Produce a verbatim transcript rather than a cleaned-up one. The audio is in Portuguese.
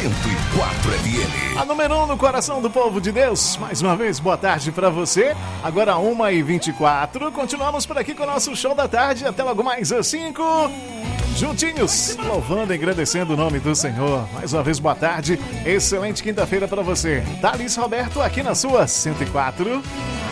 cento e quatro F M. A número um no coração do povo de Deus. Mais uma vez, boa tarde pra você. Agora uma e vinte e quatro. Continuamos por aqui com o nosso show da tarde. Até logo mais às cinco. Juntinhos, louvando e agradecendo o nome do Senhor. Mais uma vez, boa tarde. Excelente quinta-feira pra você. Thales Roberto aqui na sua cento e quatro.